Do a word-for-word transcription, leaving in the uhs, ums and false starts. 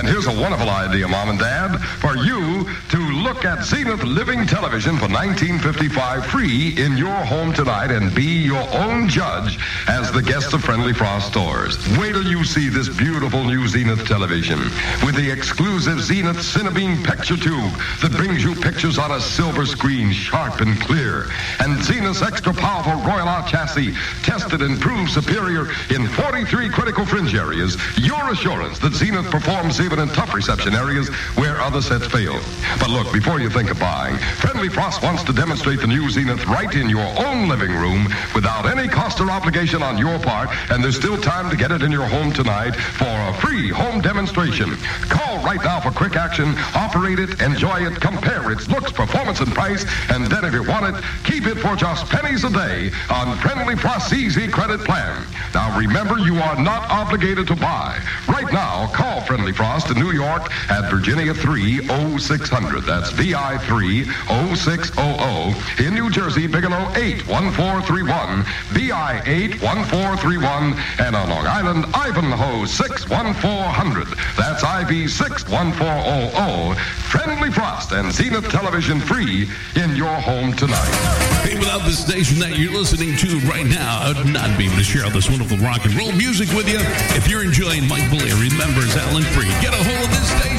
And here's a wonderful idea, Mom and Dad, for you to look at Zenith Living Television for nineteen fifty-five free in your home tonight and be your own judge as the guest of Friendly Frost stores. Wait till you see this beautiful new Zenith television with the exclusive Zenith Cinebeam picture tube that brings you pictures on a silver screen, sharp and clear. And Zenith's extra powerful Royal Art chassis, tested and proved superior in forty-three critical fringe areas. Your assurance that Zenith performs even in tough reception areas where other sets fail. But look, before you think of buying, Friendly Frost wants to demonstrate the new Zenith right in your own living room without any cost or obligation on your part, and there's still time to get it in your home tonight for a free home demonstration. Call right now for quick action. Operate it, enjoy it, compare its looks, performance, and price, and then if you want it, keep it for just pennies a day on Friendly Frost's Easy Credit Plan. Now remember, you are not obligated to buy. Right now, call Friendly Frost in New York at Virginia three oh six hundred. That's V I three oh six hundred. In New Jersey, Bigelow eight one four three one, V I eight one four three one, and on Long Island, Ivanhoe six one four hundred. That's I V six one four hundred. Friendly Frost and Zenith Television free in your home tonight. Hey, without the station that you're listening to right now, I'd not be able to share this wonderful rock and roll music with you. If you're enjoying Mike Bullier, remembers Alan Freed, get a hold of this station.